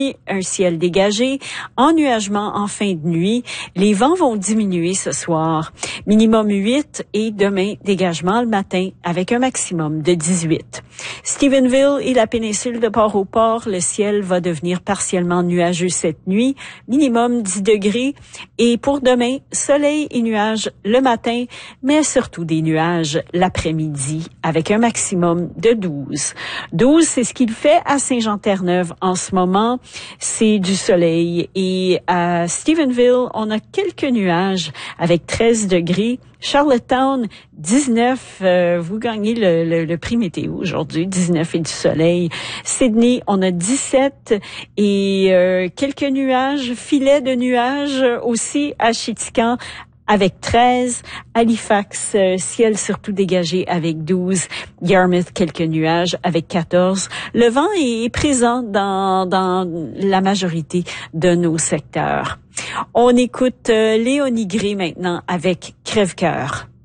Un ciel dégagé, ennuagement en fin de nuit. Les vents vont diminuer ce soir. Minimum 8 et demain, dégagement le matin avec un maximum de 18. Stephenville et la péninsule de Port-au-Port, le ciel va devenir partiellement nuageux cette nuit. Minimum 10 degrés. Et pour demain, soleil et nuages le matin, mais surtout des nuages l'après-midi avec un maximum de 12. 12, c'est ce qu'il fait à Saint-Jean-Terre-Neuve en ce moment. C'est du soleil et à Stephenville, on a quelques nuages avec 13 degrés. Charlottetown, 19, vous gagnez le prix météo aujourd'hui, 19 et du soleil. Sydney, on a 17 et quelques nuages, filets de nuages aussi à Chitican avec 13, Halifax, ciel surtout dégagé avec 12, Yarmouth, quelques nuages avec 14. Le vent est présent dans la majorité de nos secteurs. On écoute Léonie Gray maintenant avec Crève-cœur.